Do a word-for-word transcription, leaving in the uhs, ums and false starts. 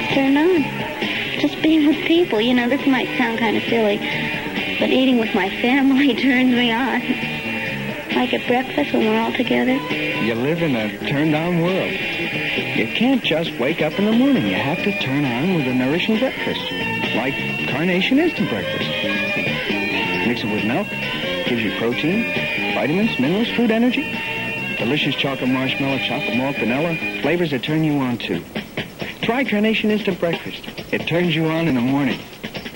turned on. Just being with people, you know, this might sound kind of silly, but eating with my family turns me on. Like at breakfast when we're all together. You live in a turned-on world. You can't just wake up in the morning. You have to turn on with a nourishing breakfast, like Carnation Instant Breakfast. Mix it with milk, gives you protein, vitamins, minerals, fruit energy. Delicious chocolate marshmallow, chocolate malt, vanilla, flavors that turn you on, too. Try Carnation Instant Breakfast. It turns you on in the morning.